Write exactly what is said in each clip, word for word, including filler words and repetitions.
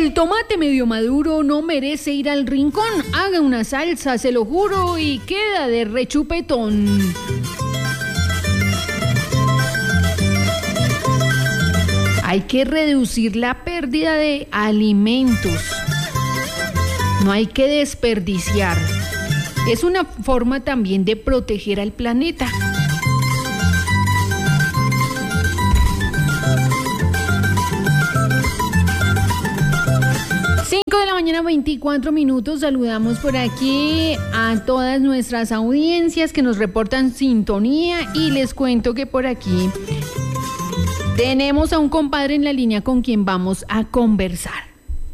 El tomate medio maduro no merece ir al rincón. Haga una salsa, se lo juro, y queda de rechupetón. Hay que reducir la pérdida de alimentos. No hay que desperdiciar. Es una forma también de proteger al planeta. cinco de la mañana, veinticuatro minutos. Saludamos por aquí a todas nuestras audiencias que nos reportan sintonía y les cuento que por aquí tenemos a un compadre en la línea con quien vamos a conversar.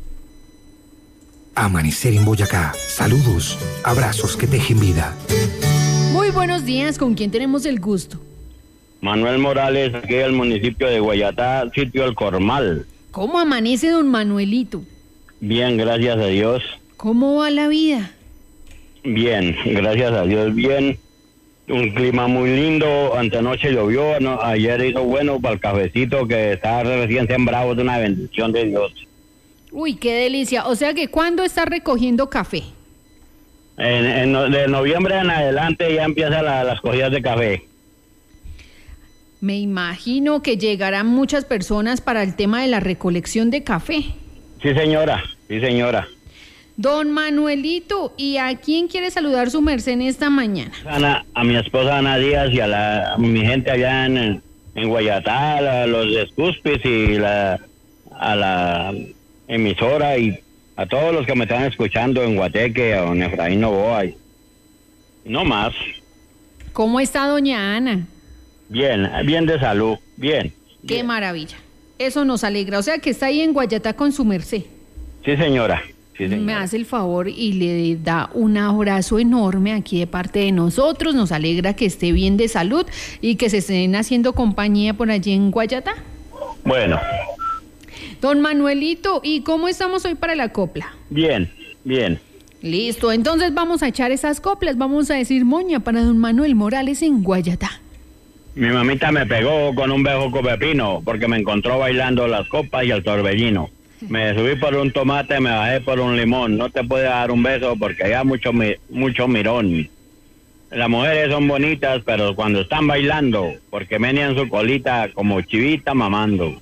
Amanecer en Boyacá. Saludos, abrazos que tejen vida. Muy buenos días, ¿con quién tenemos el gusto? Manuel Morales, aquí del municipio de Guayatá, sitio El Cormal. ¿Cómo amanece don Manuelito? Bien, gracias a Dios. ¿Cómo va la vida? Bien, gracias a Dios, bien. Un clima muy lindo, antenoche llovió, no, ayer hizo bueno para el cafecito que está recién sembrado, de una bendición de Dios. Uy, qué delicia. O sea que ¿cuándo está recogiendo café? En, en, de noviembre en adelante ya empiezan la, las cogidas de café. Me imagino que llegarán muchas personas para el tema de la recolección de café. Sí, señora, sí, señora. Don Manuelito, ¿y a quién quiere saludar su merced en esta mañana? Ana, a mi esposa Ana Díaz y a, la, a mi gente allá en, en Guayatá, a los de Escuspis y la, a la emisora y a todos los que me están escuchando en Guateque, a don Efraín Novoa y no más. ¿Cómo está doña Ana? Bien, bien de salud, bien. Qué bien. Maravilla. Eso nos alegra. O sea que está ahí en Guayatá con su merced. Sí, señora. Sí, señora. Me hace el favor y le da un abrazo enorme aquí de parte de nosotros. Nos alegra que esté bien de salud y que se estén haciendo compañía por allí en Guayatá. Bueno. Don Manuelito, ¿y cómo estamos hoy para la copla? Bien, bien. Listo, entonces vamos a echar esas coplas. Vamos a decir moña para don Manuel Morales en Guayatá. Mi mamita me pegó con un bejuco pepino porque me encontró bailando las copas y el torbellino. Me subí por un tomate, me bajé por un limón. No te puedo dar un beso porque hay mucho, mucho mirón. Las mujeres son bonitas, pero cuando están bailando, porque menean su colita como chivita mamando.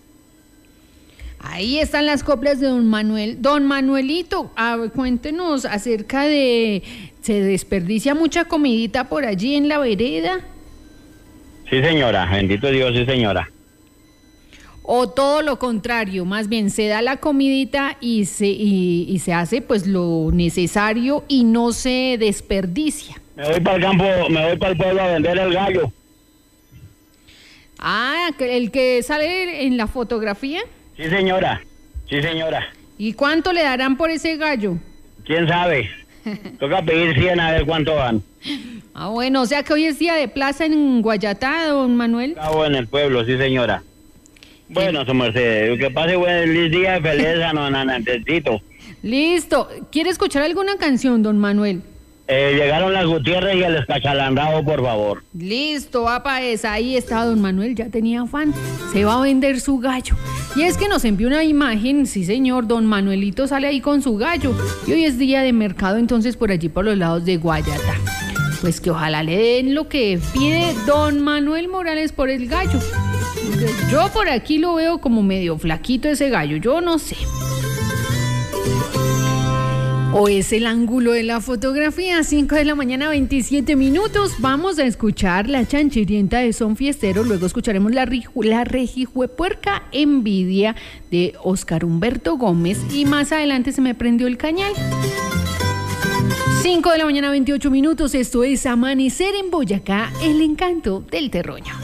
Ahí están las coplas de don Manuel. Don Manuelito, a ver, cuéntenos acerca de... ¿Se desperdicia mucha comidita por allí en la vereda? Sí, señora, bendito Dios, sí, señora. O todo lo contrario, más bien se da la comidita y se, y, y se hace pues lo necesario y no se desperdicia. Me voy para el campo, me voy para el pueblo a vender el gallo. Ah, el que sale en la fotografía. Sí, señora, sí, señora. ¿Y cuánto le darán por ese gallo? ¿Quién sabe? Toca pedir cien a ver cuánto van. Ah, bueno, o sea que hoy es día de plaza en Guayatá, don Manuel. Cabo en el pueblo, sí, señora. Bueno, su merced, que pase buen día, feliz anantecito. Listo. ¿Quiere escuchar alguna canción, don Manuel? Eh, llegaron las Gutiérrez y el Escachalandrado, por favor. Listo, va para esa. Ahí está don Manuel, ya tenía afán. Se va a vender su gallo. Y es que nos envió una imagen, sí señor, don Manuelito sale ahí con su gallo. Y hoy es día de mercado, entonces por allí por los lados de Guayatá. Pues que ojalá le den lo que pide don Manuel Morales por el gallo. Yo por aquí lo veo como medio flaquito ese gallo, yo no sé. O es el ángulo de la fotografía, cinco de la mañana, veintisiete minutos. Vamos a escuchar la chanchirienta de Son Fiestero. Luego escucharemos la, la regijuepuerca envidia de Oscar Humberto Gómez. Y más adelante se me prendió el cañal. cinco de la mañana, veintiocho minutos. Esto es Amanecer en Boyacá, el encanto del terruño.